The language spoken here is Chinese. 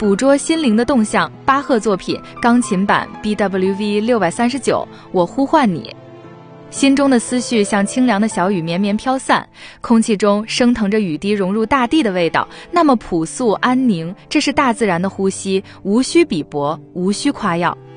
捕捉心灵的动向，巴赫作品钢琴版 BWV 639，我呼唤你。心中的思绪像清凉的小雨绵绵飘散，空气中升腾着雨滴融入大地的味道，那么朴素安宁，这是大自然的呼吸，无需比驳，无需夸耀。